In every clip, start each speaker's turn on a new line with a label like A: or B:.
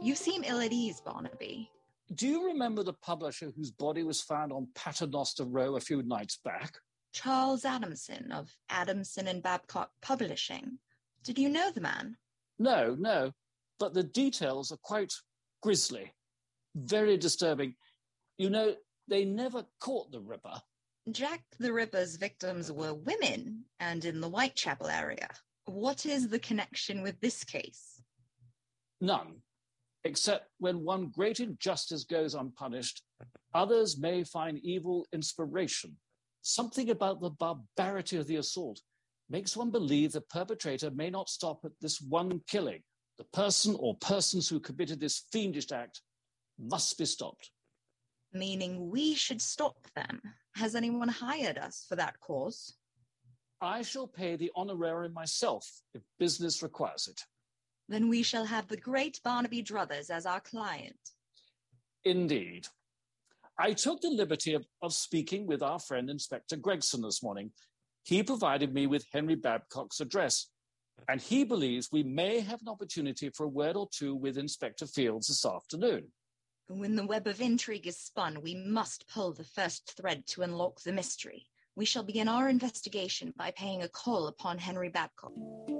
A: You seem ill at ease, Barnaby.
B: Do you remember the publisher whose body was found on Paternoster Row a few nights back?
A: Charles Adamson of Adamson and Babcock Publishing. Did you know the man?
B: No, but the details are quite grisly, very disturbing. You know, they never caught the Ripper.
A: Jack the Ripper's victims were women and in the Whitechapel area. What is the connection with this case?
B: None, except when one great injustice goes unpunished, others may find evil inspiration. Something about the barbarity of the assault makes one believe the perpetrator may not stop at this one killing. The person or persons who committed this fiendish act must be stopped.
A: Meaning we should stop them. Has anyone hired us for that cause?
B: I shall pay the honorarium myself if business requires it.
A: Then we shall have the great Barnaby Druthers as our client.
B: Indeed. I took the liberty of speaking with our friend Inspector Gregson this morning. He provided me with Henry Babcock's address, and he believes we may have an opportunity for a word or two with Inspector Fields this afternoon.
A: When the web of intrigue is spun, we must pull the first thread to unlock the mystery. We shall begin our investigation by paying a call upon Henry Babcock.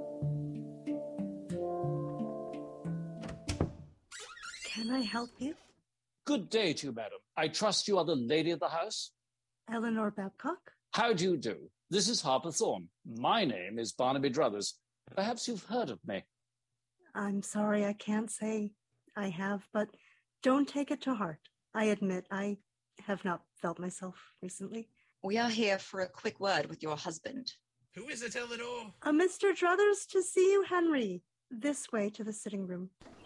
C: Can I help you?
B: Good day to you, madam. I trust you are the lady of the house?
C: Eleanor Babcock?
B: How do you do? This is Harper Thorne. My name is Barnaby Druthers. Perhaps you've heard of me.
C: I'm sorry, I can't say I have, but don't take it to heart. I admit I have not felt myself recently.
A: We are here for a quick word with your husband.
D: Who is it, Eleanor?
C: Mr. Druthers, to see you, Henry. This way to the sitting room.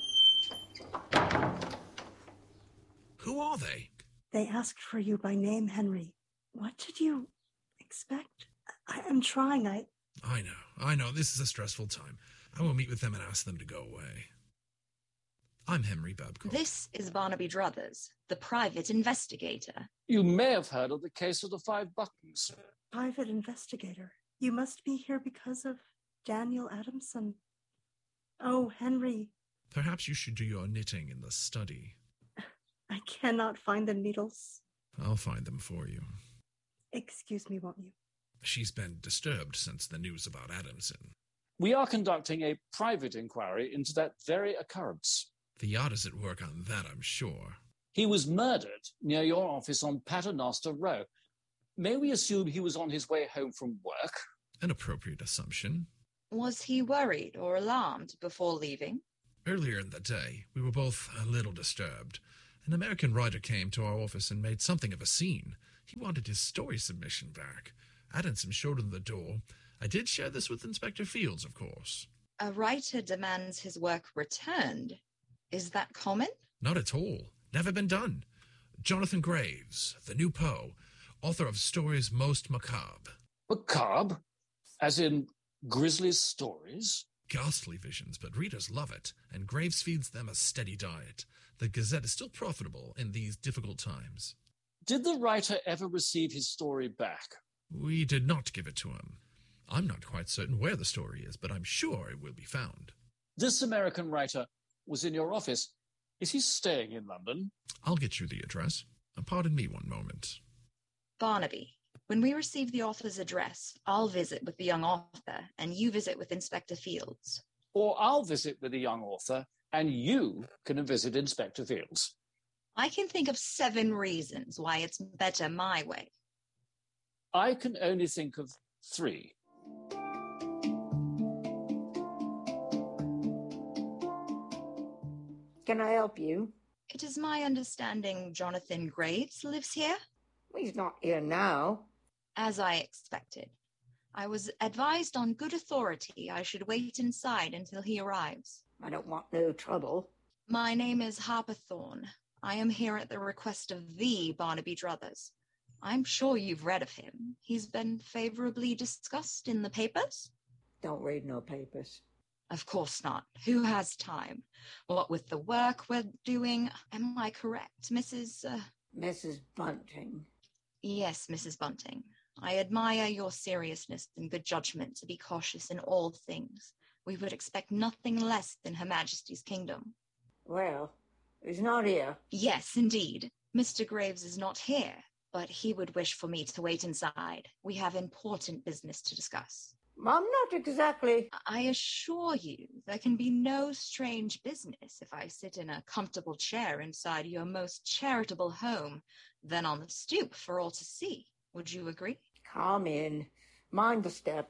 D: Who are they?
C: They asked for you by name, Henry. What did you expect? I am trying.
D: I know. This is a stressful time. I will meet with them and ask them to go away. I'm Henry Babcock.
A: This is Barnaby Druthers, the private investigator.
B: You may have heard of the case of the 5 buttons.
C: Private investigator. You must be here because of Daniel Adamson. Oh, Henry.
D: Perhaps you should do your knitting in the study.
C: I cannot find the needles.
D: I'll find them for you.
C: Excuse me, won't you?
D: She's been disturbed since the news about Adamson.
B: We are conducting a private inquiry into that very occurrence.
D: The yacht is at work on that, I'm sure.
B: He was murdered near your office on Paternoster Row. May we assume he was on his way home from work?
D: An appropriate assumption.
A: Was he worried or alarmed before leaving?
D: Earlier in the day, we were both a little disturbed. An American writer came to our office and made something of a scene. He wanted his story submission back. Adamson showed him the door. I did share this with Inspector Fields, of course.
A: A writer demands his work returned. Is that common?
D: Not at all. Never been done. Jonathan Graves, the new Poe, author of Stories Most Macabre.
B: Macabre? As in grisly stories?
D: Ghastly visions, but readers love it, and Graves feeds them a steady diet. The Gazette is still profitable in these difficult times.
B: Did the writer ever receive his story back?
D: We did not give it to him. I'm not quite certain where the story is, but I'm sure it will be found.
B: This American writer was in your office. Is he staying in London?
D: I'll get you the address. Pardon me one moment.
A: Barnaby, when we receive the author's address, I'll visit with the young author, and you visit with Inspector Fields.
B: Or I'll visit with the young author, and you can visit Inspector Fields.
A: I can think of 7 reasons why it's better my way.
B: I can only think of 3.
E: Can I help you?
A: It is my understanding Jonathan Graves lives here?
E: He's not here now.
A: As I expected. I was advised on good authority I should wait inside until he arrives.
E: I don't want no trouble.
A: My name is Harper Thorne. I am here at the request of the Barnaby Druthers. I'm sure you've read of him. He's been favorably discussed in the papers?
E: Don't read no papers.
A: Of course not. Who has time? What with the work we're doing? Am I correct, Mrs.
E: Mrs. Bunting.
A: Yes, Mrs. Bunting. I admire your seriousness and good judgment to be cautious in all things. We would expect nothing less than Her Majesty's kingdom.
E: Well, he's not here.
A: Yes, indeed. Mr. Graves is not here, but he would wish for me to wait inside. We have important business to discuss.
E: I'm not exactly...
A: I assure you, there can be no strange business if I sit in a comfortable chair inside your most charitable home than on the stoop for all to see. Would you agree?
E: Come in. Mind the step.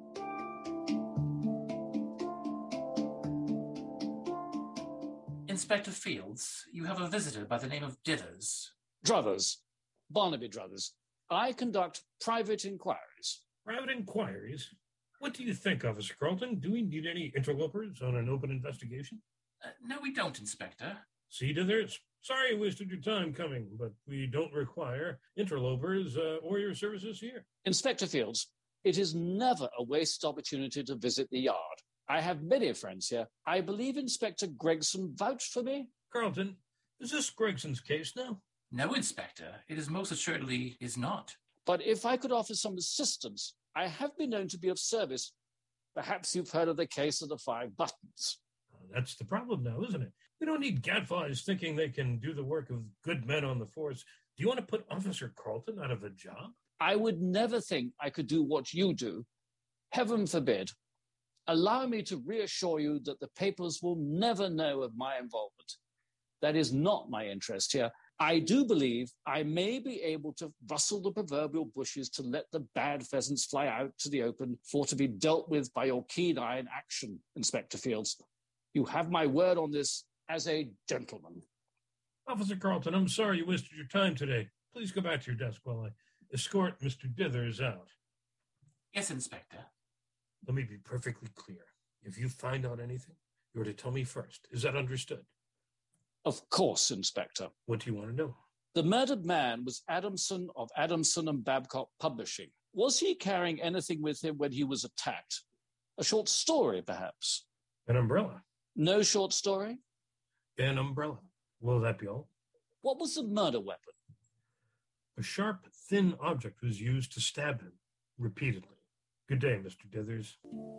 F: Inspector Fields, you have a visitor by the name of Dithers.
B: Druthers, Barnaby Druthers. I conduct private inquiries.
G: Private inquiries? What do you think, Officer Carlton? Do we need any interlopers on an open investigation?
F: No, we don't, Inspector.
G: See, Dithers, sorry I wasted your time coming, but we don't require interlopers or your services here.
B: Inspector Fields, it is never a wasted opportunity to visit the yard. I have many friends here. I believe Inspector Gregson vouched for me.
G: Carlton, is this Gregson's case now?
F: No, Inspector. It is most assuredly is not.
B: But if I could offer some assistance, I have been known to be of service. Perhaps you've heard of the case of the 5 buttons.
G: That's the problem now, isn't it? We don't need gadflies thinking they can do the work of good men on the force. Do you want to put Officer Carlton out of a job?
B: I would never think I could do what you do. Heaven forbid. Allow me to reassure you that the papers will never know of my involvement. That is not my interest here. I do believe I may be able to rustle the proverbial bushes to let the bad pheasants fly out to the open for to be dealt with by your keen eye in action, Inspector Fields. You have my word on this as a gentleman.
G: Officer Carlton, I'm sorry you wasted your time today. Please go back to your desk while I escort Mr. Dithers out.
F: Yes, Inspector.
G: Let me be perfectly clear. If you find out anything, you're to tell me first. Is that understood?
B: Of course, Inspector.
G: What do you want to know?
B: The murdered man was Adamson of Adamson and Babcock Publishing. Was he carrying anything with him when he was attacked? A short story, perhaps?
G: An umbrella.
B: No short story?
G: An umbrella. Will that be all?
B: What was the murder weapon?
G: A sharp, thin object was used to stab him repeatedly. Good day, Mr. Dithers.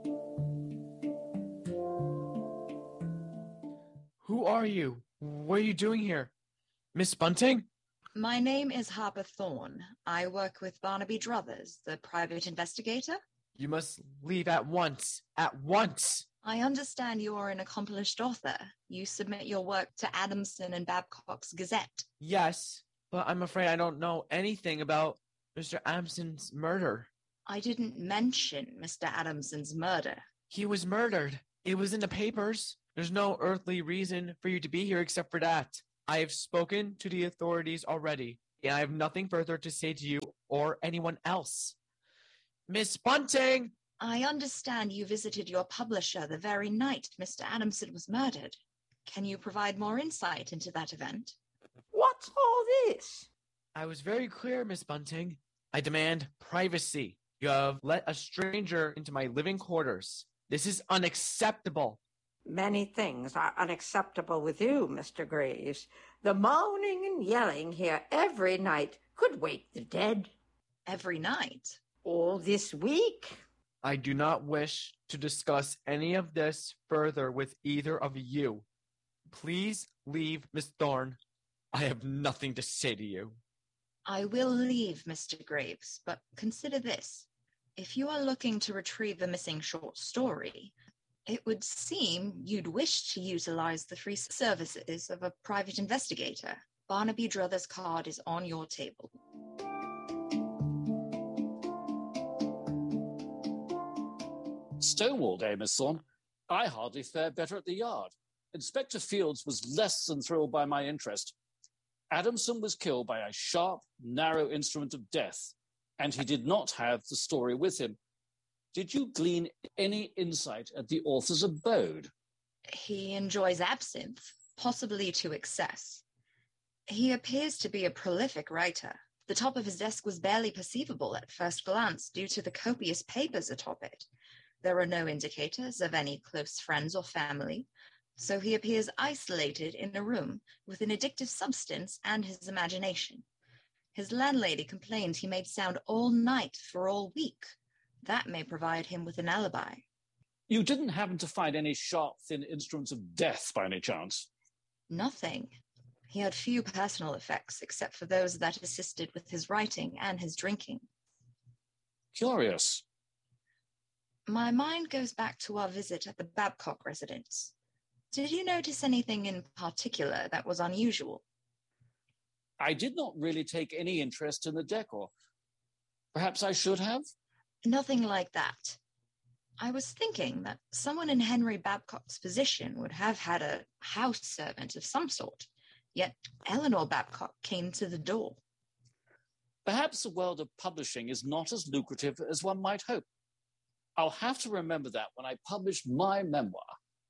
H: Who are you? What are you doing here? Miss Bunting?
A: My name is Harper Thorne. I work with Barnaby Druthers, the private investigator.
H: You must leave at once. At once!
A: I understand you are an accomplished author. You submit your work to Adamson and Babcock's Gazette.
H: Yes, but I'm afraid I don't know anything about Mr. Adamson's murder.
A: I didn't mention Mr. Adamson's murder.
H: He was murdered. It was in the papers. There's no earthly reason for you to be here except for that. I have spoken to the authorities already, and I have nothing further to say to you or anyone else. Miss Bunting!
A: I understand you visited your publisher the very night Mr. Adamson was murdered. Can you provide more insight into that event?
E: What's all this?
H: I was very clear, Miss Bunting. I demand privacy. You have let a stranger into my living quarters. This is unacceptable.
E: Many things are unacceptable with you, Mr. Graves. The moaning and yelling here every night could wake the dead.
A: Every night?
E: All this week.
H: I do not wish to discuss any of this further with either of you. Please leave, Miss Thorne. I have nothing to say to you.
A: I will leave, Mr. Graves, but consider this. If you are looking to retrieve a missing short story, it would seem you'd wish to utilize the free services of a private investigator. Barnaby Druthers' card is on your table.
B: Stonewalled, eh, Miss Thorne? I hardly fared better at the yard. Inspector Fields was less than thrilled by my interest. Adamson was killed by a sharp, narrow instrument of death, and he did not have the story with him. Did you glean any insight at the author's abode?
A: He enjoys absinthe, possibly to excess. He appears to be a prolific writer. The top of his desk was barely perceivable at first glance due to the copious papers atop it. There are no indicators of any close friends or family, so he appears isolated in a room with an addictive substance and his imagination. His landlady complained he made sound all night for all week. That may provide him with an alibi.
B: You didn't happen to find any sharp, thin instruments of death by any chance?
A: Nothing. He had few personal effects except for those that assisted with his writing and his drinking.
B: Curious.
A: My mind goes back to our visit at the Babcock residence. Did you notice anything in particular that was unusual?
B: I did not really take any interest in the decor. Perhaps I should have?
A: Nothing like that. I was thinking that someone in Henry Babcock's position would have had a house servant of some sort, yet Eleanor Babcock came to the door.
B: Perhaps the world of publishing is not as lucrative as one might hope. I'll have to remember that when I publish my memoir.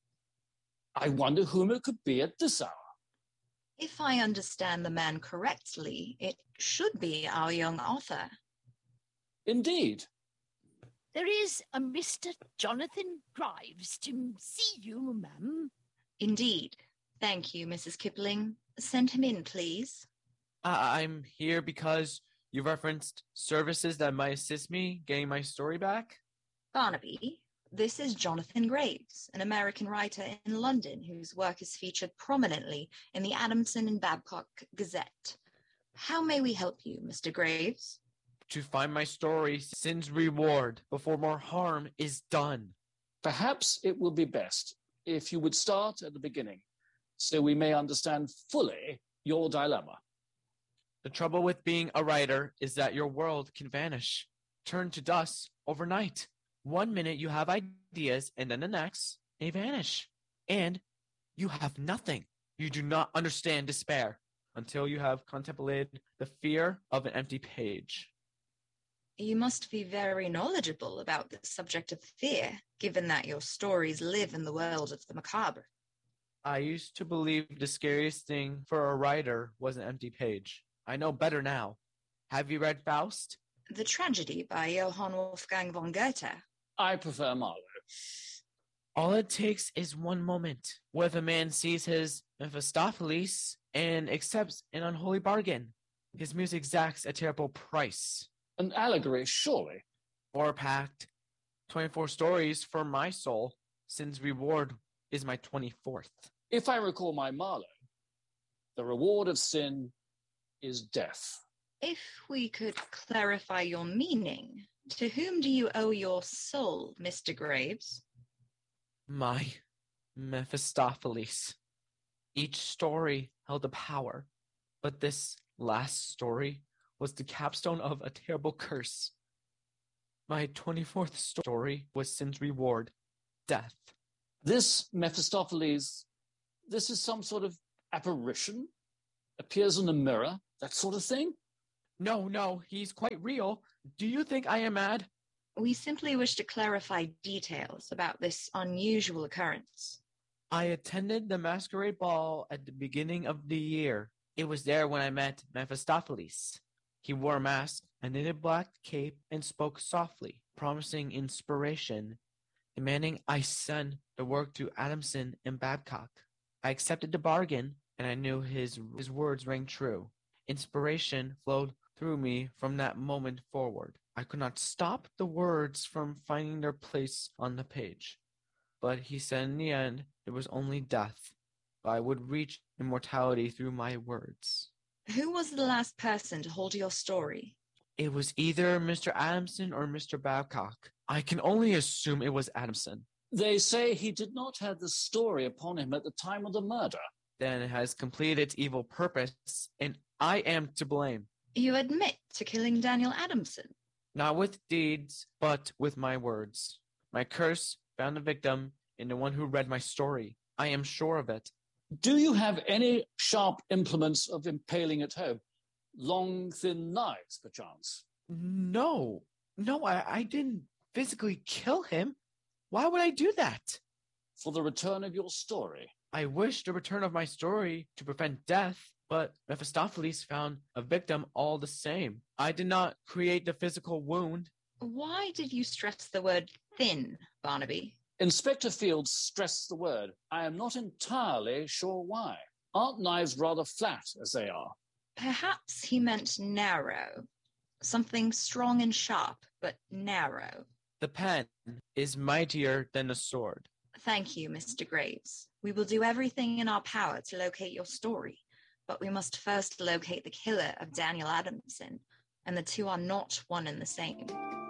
B: I wonder whom it could be at this hour.
A: If I understand the man correctly, it should be our young author.
B: Indeed.
I: There is a Mr. Jonathan Grives to see you, ma'am.
A: Indeed. Thank you, Mrs. Kipling. Send him in, please.
H: I'm here because you referenced services that might assist me getting my story back.
A: Barnaby, this is Jonathan Graves, an American writer in London whose work is featured prominently in the Adamson and Babcock Gazette. How may we help you, Mr. Graves?
H: To find my story, Sin's Reward, before more harm is done.
B: Perhaps it will be best if you would start at the beginning, so we may understand fully your dilemma.
H: The trouble with being a writer is that your world can vanish, turn to dust overnight. 1 minute you have ideas, and then the next, they vanish. And you have nothing. You do not understand despair until you have contemplated the fear of an empty page.
A: You must be very knowledgeable about the subject of fear, given that your stories live in the world of the macabre.
H: I used to believe the scariest thing for a writer was an empty page. I know better now. Have you read Faust?
A: The tragedy by Johann Wolfgang von Goethe.
B: I prefer Marlowe.
H: All it takes is one moment, where the man sees his Mephistopheles and accepts an unholy bargain. His muse exacts a terrible price.
B: An allegory, surely.
H: 4-packed, 24 stories for my soul, Sin's Reward is my 24th.
B: If I recall my Marlowe, the reward of sin is death.
A: If we could clarify your meaning, to whom do you owe your soul, Mr. Graves?
H: My Mephistopheles. Each story held a power, but this last story was the capstone of a terrible curse. My 24th story was Sin's Reward, death.
B: This Mephistopheles, this is some sort of apparition? Appears in the mirror, that sort of thing?
H: No, he's quite real. Do you think I am mad?
A: We simply wish to clarify details about this unusual occurrence.
H: I attended the masquerade ball at the beginning of the year. It was there when I met Mephistopheles. He wore a mask, a knitted black cape, and spoke softly, promising inspiration, demanding I send the work to Adamson and Babcock. I accepted the bargain, and I knew his words rang true. Inspiration flowed through me from that moment forward. I could not stop the words from finding their place on the page. But he said in the end, it was only death. But I would reach immortality through my words.
A: Who was the last person to hold your story?
H: It was either Mr. Adamson or Mr. Babcock. I can only assume it was Adamson.
B: They say he did not have the story upon him at the time of the murder.
H: Then it has completed its evil purpose, and I am to blame.
A: You admit to killing Daniel Adamson?
H: Not with deeds, but with my words. My curse found the victim in the one who read my story. I am sure of it.
B: Do you have any sharp implements of impaling at home? Long, thin knives, perchance?
H: No, I didn't physically kill him. Why would I do that?
B: For the return of your story.
H: I wish the return of my story to prevent death, but Mephistopheles found a victim all the same. I did not create the physical wound.
A: Why did you stress the word thin, Barnaby?
B: Inspector Fields stressed the word. I am not entirely sure why. Aren't knives rather flat, as they are?
A: Perhaps he meant narrow. Something strong and sharp, but narrow.
H: The pen is mightier than the sword.
A: Thank you, Mr. Graves. We will do everything in our power to locate your story, but we must first locate the killer of Daniel Adamson, and the two are not one and the same.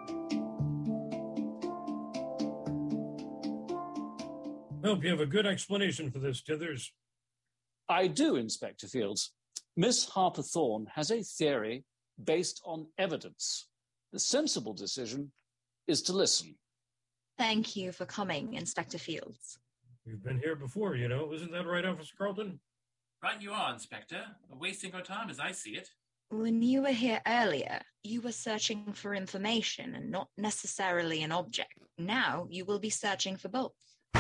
G: I hope you have a good explanation for this, Dithers.
B: I do, Inspector Fields. Miss Harper Thorne has a theory based on evidence. The sensible decision is to listen.
A: Thank you for coming, Inspector Fields.
G: You've been here before, you know. Isn't that right, Officer Carlton?
F: Right you are, Inspector. Wasting our time as I see it.
A: When you were here earlier, you were searching for information and not necessarily an object. Now you will be searching for both.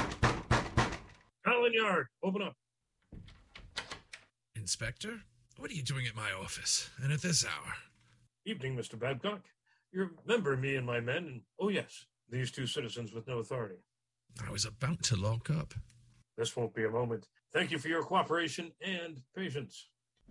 G: Allen Yard, open up.
D: Inspector, what are you doing at my office, and at this hour?
G: Evening, Mr. Babcock. You remember me and my men, and oh yes, these two citizens with no authority.
D: I was about to lock up.
G: This won't be a moment. Thank you for your cooperation and patience.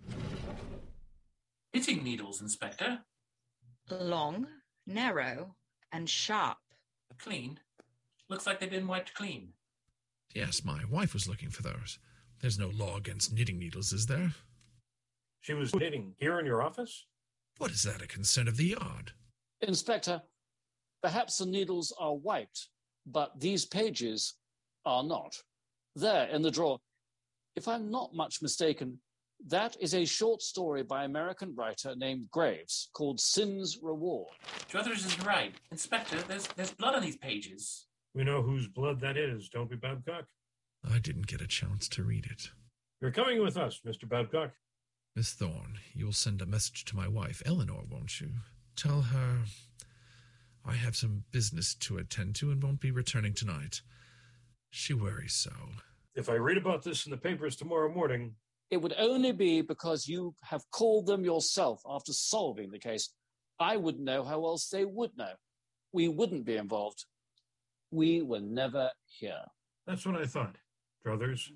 F: Knitting needles, Inspector.
A: Long, narrow, and sharp.
F: Clean. Looks like they've been wiped clean.
D: Yes, my wife was looking for those. There's no law against knitting needles, is there?
G: She was knitting here in your office?
D: What is that, a consent of the yard?
B: Inspector, perhaps the needles are wiped, but these pages are not. There, in the drawer. If I'm not much mistaken, that is a short story by an American writer named Graves called Sin's Reward.
F: Druthers is right. Inspector, there's blood on these pages.
G: We know whose blood that is, don't we, Babcock?
D: I didn't get a chance to read it.
G: You're coming with us, Mr. Babcock.
D: Miss Thorne, you'll send a message to my wife, Eleanor, won't you? Tell her I have some business to attend to and won't be returning tonight. She worries so.
G: If I read about this in the papers tomorrow morning...
B: It would only be because you have called them yourself after solving the case. I wouldn't know how else they would know. We wouldn't be involved. We were never here.
G: That's what I thought, Druthers.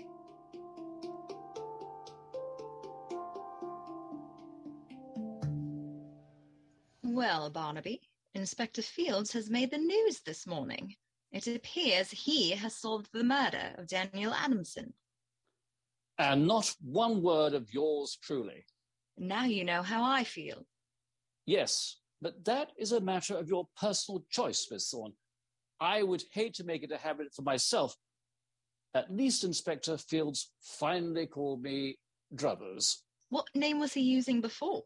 A: Well, Barnaby, Inspector Fields has made the news this morning. It appears he has solved the murder of Daniel Adamson.
B: And not one word of yours truly.
A: Now you know how I feel.
B: Yes, but that is a matter of your personal choice, Miss Thorne. I would hate to make it a habit for myself. At least Inspector Fields finally called me Druthers.
A: What name was he using before?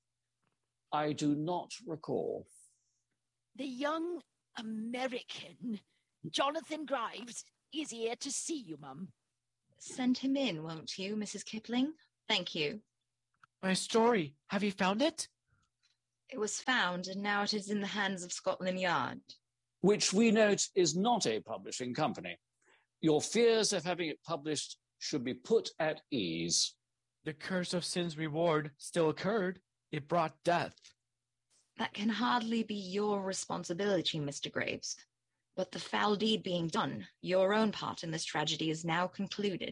B: I do not recall.
I: The young American, Jonathan Grives, is here to see you, Mum.
A: Send him in, won't you, Mrs. Kipling? Thank you.
H: My story. Have you found it?
A: It was found, and now it is in the hands of Scotland Yard.
B: Which we note is not a publishing company. Your fears of having it published should be put at ease.
H: The curse of Sin's Reward still occurred. It brought death.
A: That can hardly be your responsibility, Mr. Graves. But the foul deed being done, your own part in this tragedy is now concluded.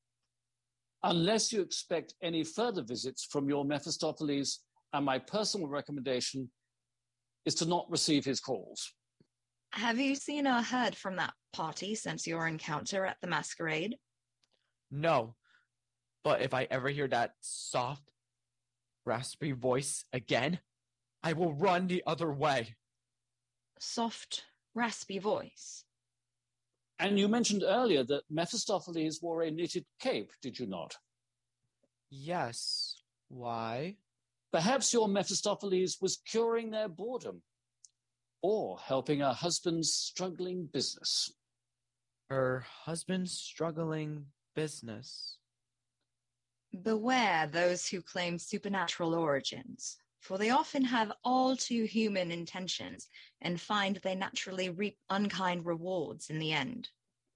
B: Unless you expect any further visits from your Mephistopheles, and my personal recommendation is to not receive his calls.
A: Have you seen or heard from that party since your encounter at the masquerade?
H: No, but if I ever hear that soft, raspy voice again, I will run the other way.
A: Soft, raspy voice.
B: And you mentioned earlier that Mephistopheles wore a knitted cape, did you not?
H: Yes. Why?
B: Perhaps your Mephistopheles was curing their boredom, or helping her husband's struggling business.
H: Her husband's struggling business.
A: Beware those who claim supernatural origins, for they often have all too human intentions and find they naturally reap unkind rewards in the end.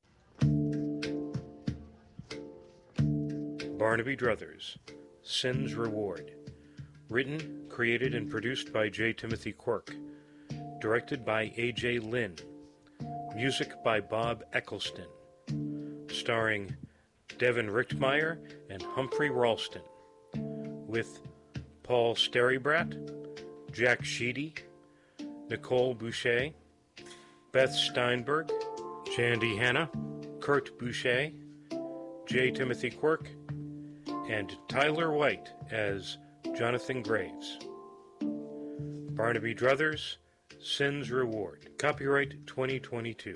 J: Barnaby Druthers, Sin's Reward. Written, created, and produced by J. Timothy Quirk. Directed by A.J. Lynn. Music by Bob Eccleston. Starring Devin Richtmeyer and Humphrey Ralston. With Paul Sterrybrat, Jack Sheedy, Nicole Boucher, Beth Steinberg, Jandy Hanna, Kurt Boucher, J. Timothy Quirk, and Tyler White as Jonathan Graves. Barnaby Druthers, Sin's Reward. Copyright 2022.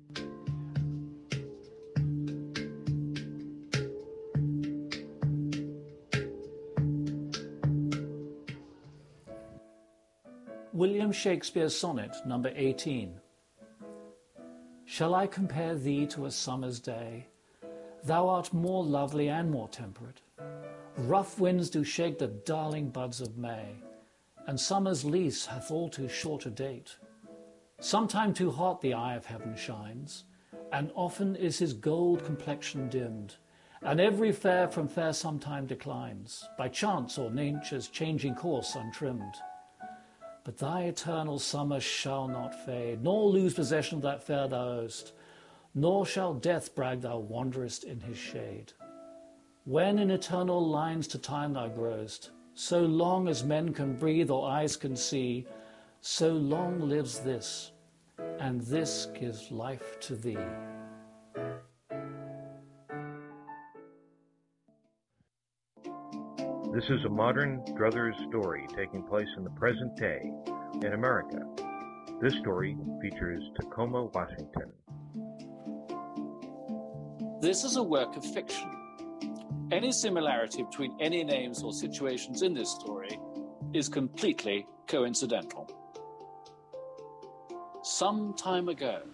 B: William Shakespeare's Sonnet, number 18. Shall I compare thee to a summer's day? Thou art more lovely and more temperate. Rough winds do shake the darling buds of May, and summer's lease hath all too short a date. Sometime too hot the eye of heaven shines, and often is his gold complexion dimmed, and every fair from fair sometime declines, by chance or nature's changing course untrimmed. But thy eternal summer shall not fade, nor lose possession of that fair thou owest, nor shall death brag thou wanderest in his shade. When in eternal lines to time thou growest, so long as men can breathe or eyes can see, so long lives this, and this gives life to thee.
J: This is a modern Druthers story taking place in the present day in America. This story features Tacoma, Washington.
B: This is a work of fiction. Any similarity between any names or situations in this story is completely coincidental. Some time ago.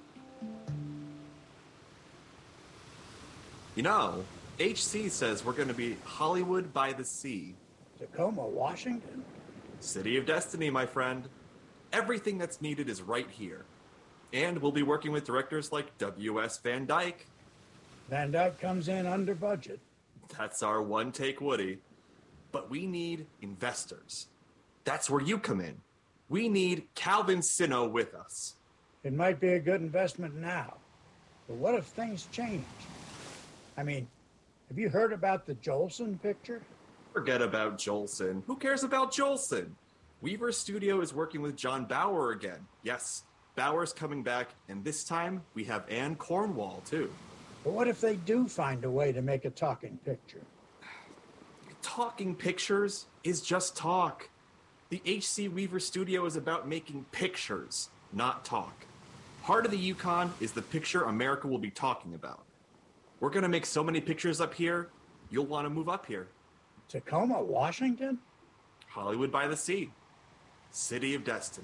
K: You know, HC says we're going to be Hollywood by the Sea.
L: Tacoma, Washington?
K: City of Destiny, my friend. Everything that's needed is right here. And we'll be working with directors like W.S. Van Dyke.
L: Van Dyke comes in under budget.
K: That's our one-take Woody. But we need investors. That's where you come in. We need Calvin Sino with us.
L: It might be a good investment now. But what if things change? I mean, have you heard about the Jolson picture?
K: Forget about Jolson. Who cares about Jolson? Weaver Studio is working with John Bauer again. Yes, Bauer's coming back, and this time we have Anne Cornwall, too.
L: But what if they do find a way to make a talking picture?
K: Talking pictures is just talk. The H.C. Weaver Studio is about making pictures, not talk. Heart of the Yukon is the picture America will be talking about. We're going to make so many pictures up here, you'll want to move up here.
L: Tacoma, Washington?
K: Hollywood by the Sea. City of Destiny.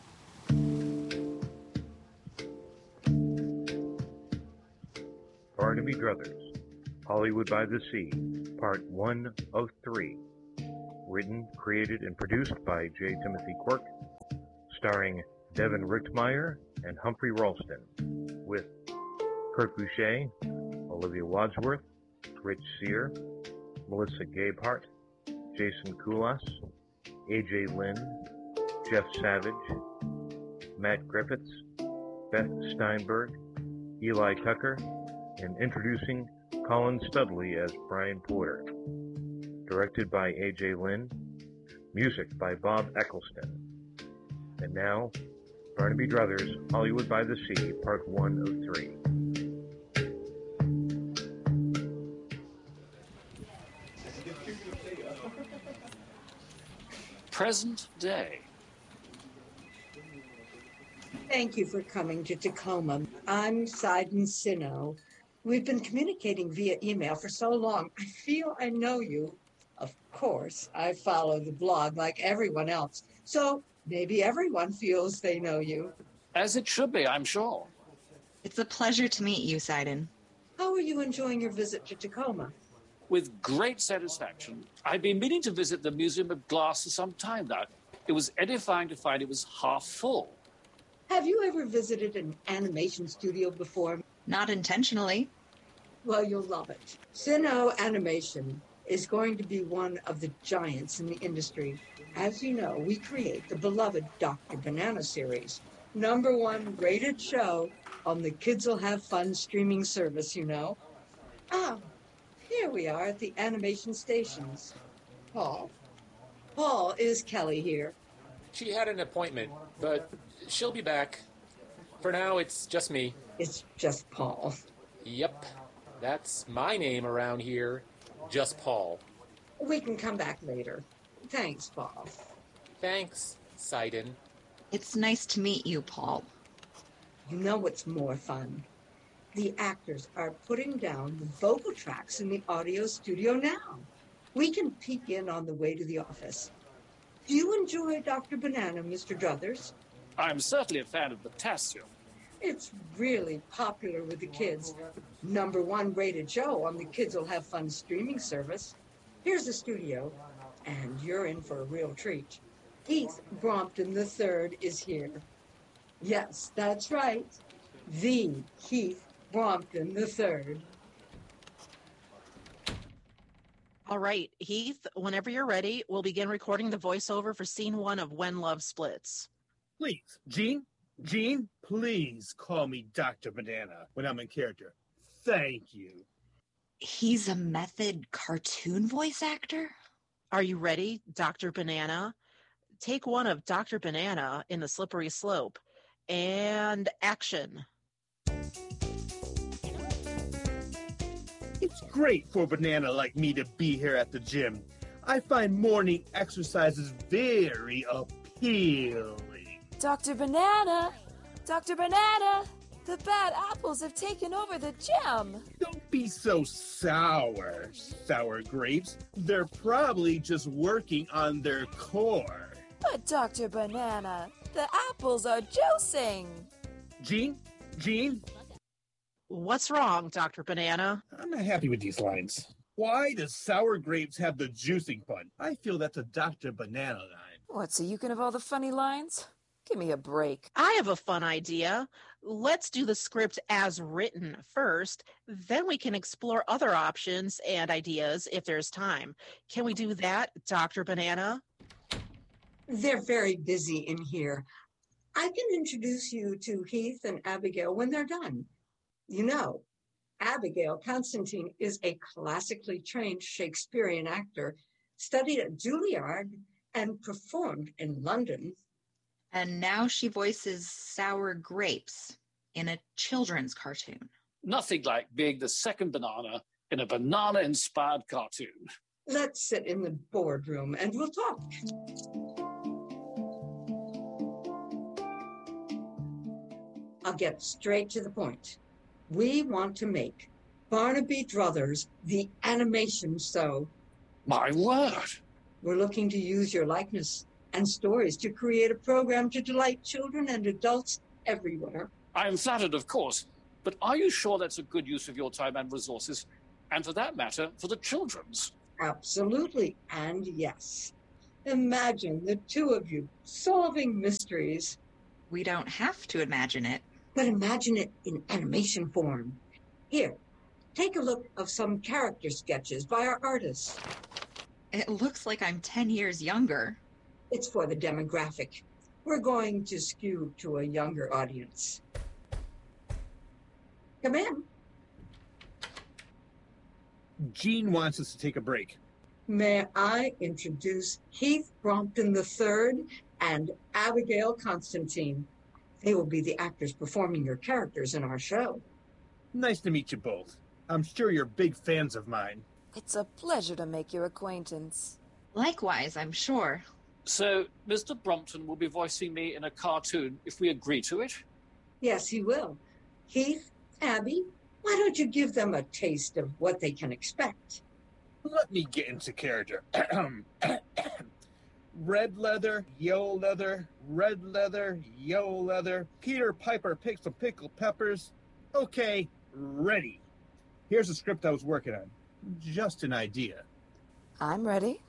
J: Barnaby Druthers, Hollywood by the Sea, Part 1 of 3. Written, created, and produced by J. Timothy Quirk, starring Devin Richtmeyer and Humphrey Ralston, with Kurt Boucher, Olivia Wadsworth, Rich Sear, Melissa Gabehart, Jason Koulas, A.J. Lynn, Jeff Savage, Matt Griffiths, Beth Steinberg, Eli Tucker, and introducing Colin Studley as Brian Porter. Directed by A.J. Lynn. Music by Bob Eccleston. And now, Barnaby Druthers, Hollywood by the Sea, Part 1 of 3.
B: Present day.
E: Thank you for coming to Tacoma. I'm Sidon Sino. We've been communicating via email for so long. I feel I know you. Of course, I follow the blog like everyone else. So maybe everyone feels they know you.
B: As it should be, I'm sure.
A: It's a pleasure to meet you, Sidon.
E: How are you enjoying your visit to Tacoma?
B: With great satisfaction. I've been meaning to visit the Museum of Glass for some time now. It was edifying to find it was half full.
E: Have you ever visited an animation studio before?
A: Not intentionally.
E: Well, you'll love it. Sino Animation is going to be one of the giants in the industry. As you know, we create the beloved Dr. Banana series, #1 rated show on the Kids'll Have Fun streaming service, you know. Here we are at the animation stations. Paul? Paul, is Kelly here?
M: She had an appointment, but she'll be back. For now, it's just me.
E: It's just Paul.
M: Yep. That's my name around here, just Paul.
E: We can come back later. Thanks, Paul.
M: Thanks, Sidon.
A: It's nice to meet you, Paul.
E: You know what's more fun? The actors are putting down the vocal tracks in the audio studio now. We can peek in on the way to the office. Do you enjoy Dr. Banana, Mr. Druthers?
B: I'm certainly a fan of Potassium.
E: It's really popular with the kids. #1 rated show on the Kids Will Have Fun streaming service. Here's the studio, and you're in for a real treat. Heath Brompton III is here. Yes, that's right. The Heath Brompton III.
N: All right, Heath, whenever you're ready, we'll begin recording the voiceover for scene 1 of When Love Splits.
O: Please, Gene, please call me Dr. Banana when I'm in character. Thank you.
A: He's a method cartoon voice actor?
N: Are you ready, Dr. Banana? Take 1 of Dr. Banana in the Slippery Slope. And action.
O: It's great for a banana like me to be here at the gym. I find morning exercises very appealing.
P: Dr. Banana! Dr. Banana! The bad apples have taken over the gym.
O: Don't be so sour grapes. They're probably just working on their core.
P: But Dr. Banana, the apples are juicing.
O: Gene?
N: What's wrong, Dr. Banana?
O: I'm not happy with these lines. Why does sour grapes have the juicing pun? I feel that's a Dr. Banana line.
P: What, so you can have all the funny lines? Give me a break.
N: I have a fun idea. Let's do the script as written first, then we can explore other options and ideas if there's time. Can we do that, Dr. Banana?
E: They're very busy in here. I can introduce you to Heath and Abigail when they're done. You know, Abigail Constantine is a classically trained Shakespearean actor, studied at Juilliard, and performed in London.
A: And now she voices Sour Grapes in a children's cartoon.
B: Nothing like being the second banana in a banana-inspired cartoon.
E: Let's sit in the boardroom and we'll talk. I'll get straight to the point. We want to make Barnaby Druthers the animation show.
B: My word!
E: We're looking to use your likeness and stories to create a program to delight children and adults everywhere.
B: I am flattered, of course, but are you sure that's a good use of your time and resources? And for that matter, for the children's?
E: Absolutely, and yes. Imagine the two of you solving mysteries.
A: We don't have to imagine it.
E: But imagine it in animation form. Here, take a look of some character sketches by our artists.
A: It looks like I'm 10 years younger.
E: It's for the demographic. We're going to skew to a younger audience. Come in.
O: Gene wants us to take a break.
E: May I introduce Heath Brompton III and Abigail Constantine. They will be the actors performing your characters in our show.
O: Nice to meet you both. I'm sure you're big fans of mine.
P: It's a pleasure to make your acquaintance.
A: Likewise, I'm sure.
B: So, Mr. Brompton will be voicing me in a cartoon if we agree to it?
E: Yes, he will. Heath, Abby, why don't you give them a taste of what they can expect?
O: Let me get into character. Red leather, yellow leather, red leather, yellow leather. Peter Piper picks some pickled peppers. Okay, ready. Here's the script I was working on. Just an idea.
P: I'm ready.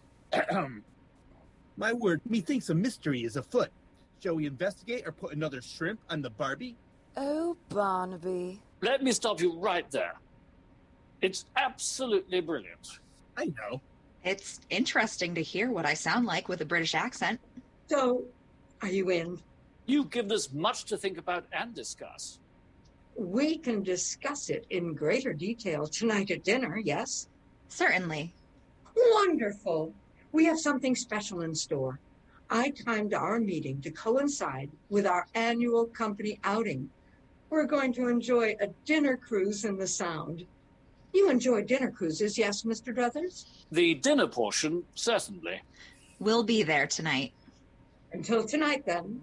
O: My word, methinks a mystery is afoot. Shall we investigate or put another shrimp on the Barbie?
P: Oh, Barnaby.
B: Let me stop you right there. It's absolutely brilliant.
O: I know.
A: It's interesting to hear what I sound like with a British accent.
E: So, are you in?
B: You've given us much to think about and discuss.
E: We can discuss it in greater detail tonight at dinner, yes?
A: Certainly.
E: Wonderful. We have something special in store. I timed our meeting to coincide with our annual company outing. We're going to enjoy a dinner cruise in the Sound. You enjoy dinner cruises, yes, Mr. Druthers?
B: The dinner portion, certainly.
A: We'll be there tonight.
E: Until tonight, then.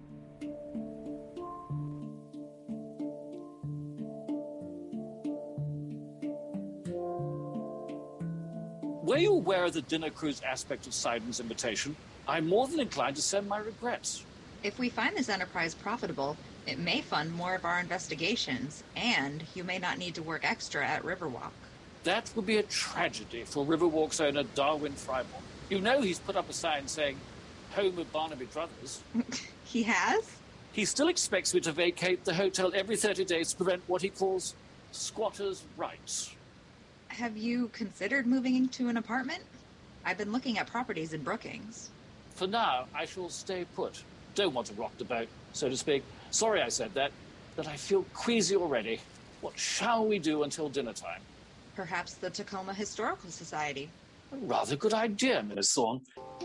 B: Were you aware of the dinner cruise aspect of Sidon's invitation? I'm more than inclined to send my regrets.
A: If we find this enterprise profitable, it may fund more of our investigations, and you may not need to work extra at Riverwalk.
B: That would be a tragedy for Riverwalk's owner, Darwin Frymore. You know he's put up a sign saying, "Home of Barnaby Druthers."
A: He has?
B: He still expects me to vacate the hotel every 30 days to prevent what he calls squatters' rights.
A: Have you considered moving into an apartment? I've been looking at properties in Brookings.
B: For now, I shall stay put. Don't want to rock the boat, so to speak. Sorry I said that, but I feel queasy already. What shall we do until dinner time?
A: Perhaps the Tacoma Historical Society.
B: A rather good idea, Miss Thorne.